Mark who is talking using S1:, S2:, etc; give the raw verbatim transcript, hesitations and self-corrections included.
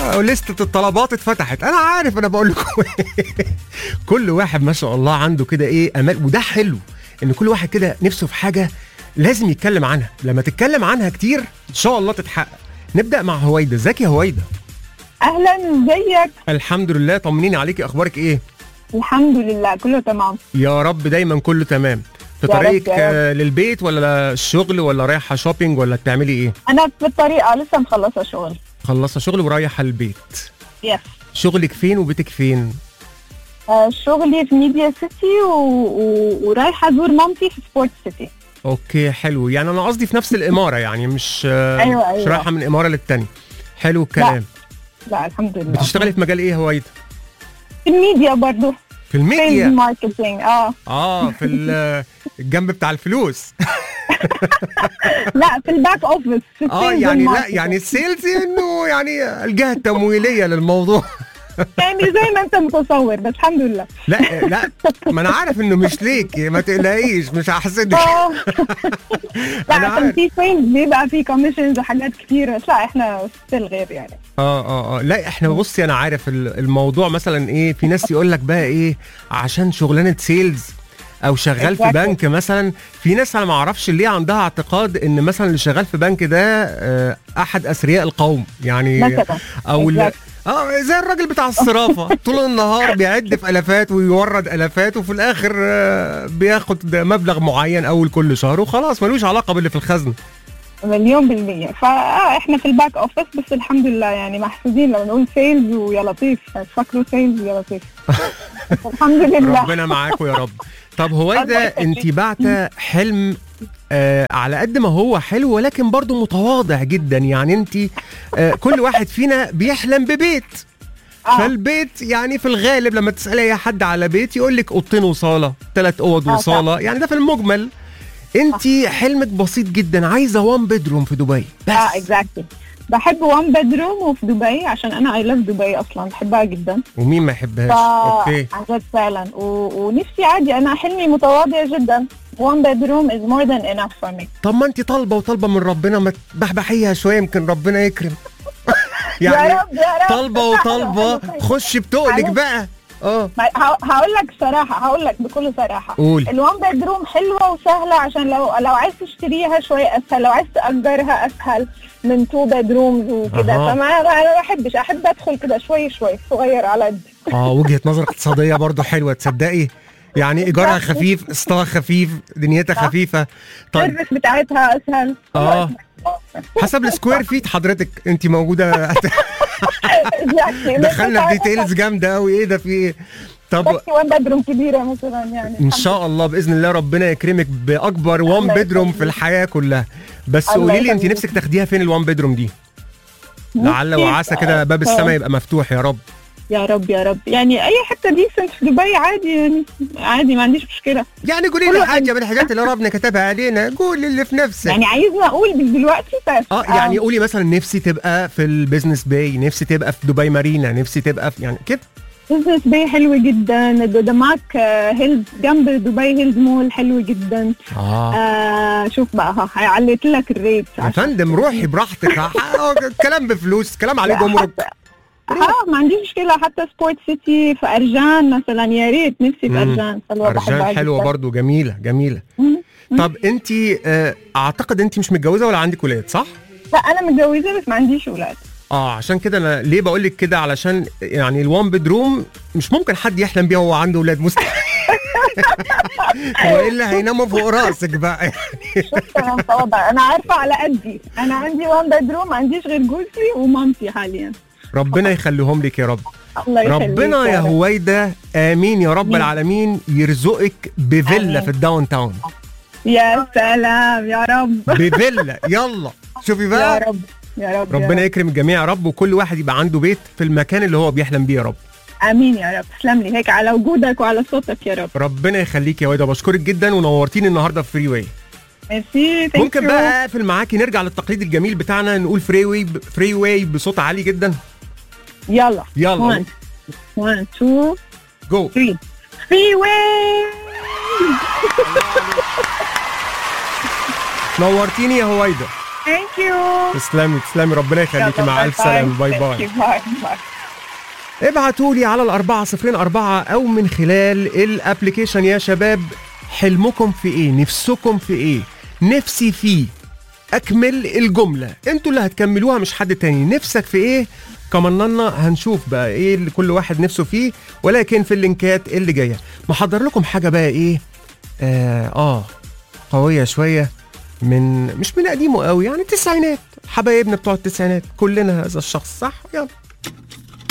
S1: آه لستة الطلبات اتفتحت. انا عارف انا بقول لكم كل واحد ما شاء الله عنده كده ايه امال، وده حلو ان كل واحد كده نفسه في حاجه لازم يتكلم عنها. لما تتكلم عنها كتير ان شاء الله تتحقق. نبدا مع هويدا. ازيك يا هويدا؟
S2: اهلا، ازيك؟
S1: الحمد لله. طمنيني عليكي، اخبارك ايه؟
S2: الحمد لله كله تمام.
S1: يا رب دايما كله تمام. في
S2: يا رب
S1: طريقك
S2: يا رب.
S1: آه، للبيت ولا الشغل ولا رايحه شوبينج ولا بتعملي ايه؟
S2: انا في الطريقه لسه مخلصه شغل.
S1: خلصت شغل ورايحه البيت.
S2: يس.
S1: شغلك فين وبيتك فين؟
S2: آه شغلي في ميديا سيتي و... و... ورايحه ازور مامتي في سبورت سيتي.
S1: اوكي حلو. يعني انا قصدي في نفس الاماره، يعني مش آه،
S2: أيوة،
S1: مش
S2: أيوة.
S1: رايحه من اماره للتانيه. حلو الكلام.
S2: لا الحمد لله.
S1: بتشتغلي في مجال ايه هويدا؟
S2: في الميديا برضو.
S1: في
S2: سيلز
S1: الميديا.
S2: ماركتينج. اه
S1: اه في ال- الجنب بتاع الفلوس.
S2: لا في الباك اوفيس. في
S1: اه
S2: السيلز
S1: يعني لا
S2: والماركتينج.
S1: يعني السيلز انه يعني الجهه التمويليه للموضوع.
S2: يعني زي ما انت متصور، بس الحمد لله.
S1: لا لا ما انا عارف انه مش ليك، ما تقلقيش مش هحسدك.
S2: اه لا
S1: أنا
S2: عشان
S1: عارف.
S2: في سيلز بيبقى في كوميشنز وحاجات كتير، بس لا احنا ستيل غير يعني.
S1: اه اه اه لا احنا بصي انا عارف ال- الموضوع مثلا ايه. في ناس يقول لك بقى ايه عشان شغلانه سيلز او شغال في
S2: Exactly.
S1: بنك مثلا. في ناس انا ما اعرفش ليه عندها اعتقاد ان مثلا اللي شغال في بنك ده آه، احد اثرياء القوم يعني.
S2: مثلا.
S1: او ال-
S2: Exactly.
S1: اه زي الراجل بتاع الصرافه طول النهار بيعد في الافات ويورد الافات، وفي الاخر آه، بياخد مبلغ معين اول كل شهر وخلاص ملوش علاقه باللي في الخزنه.
S2: مليون بالمية. فاحنا في الباك اوفيس بس الحمد لله يعني محسودين لما نقول سيلز ويا لطيف فاكروا سيلز ويا لطيف. الحمد لله.
S1: ربنا معاكم يا رب. طب هويدا
S2: الله يخليك.
S1: انت بعتة حلم آه على قد ما هو حلو ولكن برضو متواضع جدا. يعني انت آه كل واحد فينا بيحلم ببيت.
S2: آه.
S1: فالبيت يعني في الغالب لما تسألي اي حد على بيت يقول لك اوضتين وصالة، ثلاث اوض
S2: آه،
S1: وصالة، يعني ده في المجمل. انت حلمك بسيط جدا، عايزة وان بيدروم في دبي بس.
S2: اه اكزاكتلي. بحب وان بيدروم وفي دبي عشان انا اي لاف دبي اصلا، بحبها جدا.
S1: ومين ما يحبهاش؟
S2: ف
S1: اوكي.
S2: عن جد فعلا و... ونفسي عادي، انا حلمي متواضع جدا. one bedroom is more than enough for me.
S1: طب ما انت طالبة وطالبة من ربنا، ما تبحبحيها شوية يمكن ربنا يكرم.
S2: يا رب يا رب.
S1: طالبة وطالبة خش بتقلك بقى. اه
S2: هقول لك صراحة، هقول لك بكل صراحة.
S1: قول.
S2: الوان بيدروم حلوة وسهلة عشان لو لو عايز تشتريها شوية أسهل، لو عايز تأجرها أسهل من تو بيدرومز وكده.
S1: أها.
S2: فما أنا ما بحبش، أحب أدخل كده شوي شوي صغير على قد.
S1: اه وجهة نظر اقتصادية برضو حلوة تصدقي. يعني ايجارها خفيف، قسطها خفيف، دنيتها خفيفة. طيب
S2: السيرفيس بتاعتها أسهل.
S1: اه حسب السكوير فيت حضرتك انت موجودة. دخلنا في ديتيلز جامدة قوي. ايه ده في ايه؟ طب
S2: بس وان بيدروم كبيرة مثلا يعني.
S1: ان شاء الله باذن الله ربنا يكرمك باكبر وان
S2: الله
S1: بيدروم
S2: يخليك.
S1: في الحياه كلها. بس
S2: الله
S1: قولي لي انت
S2: يخليك.
S1: نفسك تاخديها فين الوان بيدروم دي؟ لعل
S2: نفسي-
S1: وعسى كده باب السماء يبقى مفتوح يا رب.
S2: يا رب يا رب. يعني أي حتة ديسنت في دبي عادي، يعني عادي ما عنديش مشكلة.
S1: يعني قولي لي حاجه من الحاجات اللي ربنا كتبها علينا، قولي اللي في نفسك.
S2: يعني عايزة أقول دلوقتي بس.
S1: اه يعني قولي مثلا نفسي تبقى في البيزنس باي، نفسي تبقى في دبي مارينا، نفسي تبقى في يعني كده.
S2: بزنس باي حلو جدا. قدامك هيلز جنب دبي، هيلز مول حلو جدا.
S1: اه
S2: آه شوف بقى ها هيعلت لك الريت.
S1: يا فندم روحي براحتك. آه، كلام بفلوس، كلام عليه جمرك.
S2: اه ما عنديش مشكله. حتى سبورت سيتي في ارجان مثلا، يا ريت نفسي في
S1: مم.
S2: ارجان. حلوه بحبها
S1: ارجان حلوه
S2: جداً.
S1: برضو، جميله جميله.
S2: مم.
S1: طب انت آه، اعتقد انت مش متجوزه ولا عندك ولاد صح؟
S2: لا انا متجوزه بس ما عنديش اولاد.
S1: اه عشان كده انا ليه بقول لك كده، علشان يعني الوان بيدروم مش ممكن حد يحلم بيها وهو عنده ولاد، مستحيل. والا هيناموا فوق راسك بقى.
S2: شفت انا متواضعه، انا عارفه على قدي. انا عندي وان بيدروم، ما عنديش غير جوزي ومامتي حاليا.
S1: ربنا يخليهم لك يا رب.
S2: الله يخليك.
S1: ربنا يا
S2: رب.
S1: هويدا امين يا رب
S2: آمين.
S1: العالمين يرزقك بفيلا
S2: آمين.
S1: في الداون تاون.
S2: يا سلام يا رب.
S1: بفيلا يلا شوفي
S2: يا
S1: بقى.
S2: رب يا رب.
S1: ربنا
S2: يا
S1: يكرم الجميع يا رب، وكل واحد يبقى عنده بيت في المكان اللي هو بيحلم بيه يا رب.
S2: رب. امين يا رب. تسلم لي هيك على وجودك وعلى صوتك يا رب.
S1: ربنا يخليك يا هويدا، بشكرك جدا ونورتيني النهارده في فري واي.
S2: ميرسي.
S1: ممكن بقى اقفل معاكي نرجع للتقليد الجميل بتاعنا، نقول فري واي فري واي بصوت عالي جدا.
S2: يلا
S1: يلا
S2: واحد واحد اتنين
S1: جو.
S2: ثلاثة فري واي.
S1: نورتيني يا هويدا.
S2: ثانك يو.
S1: تسلمي تسلمي، ربنا يخليكي، مع الف سلامه، باي باي.
S2: باي باي.
S1: ابعتوا لي على الأربعة صفرين أربعة أو من خلال الابليكيشن يا شباب، حلمكم في إيه؟ نفسكم في إيه؟ نفسي فيه. أكمل الجملة، أنتوا اللي هتكملوها مش حد تاني. نفسك في إيه؟ كمننا هنشوف بقى إيه اللي كل واحد نفسه فيه، ولكن في اللينكات اللي جاية محضر لكم حاجة بقى إيه؟ آه, آه قوية شوية، من مش من قديمه قوي يعني، التسعينات، حبايبنا بتوع التسعينات، كلنا هذا الشخص، صح؟ يلا.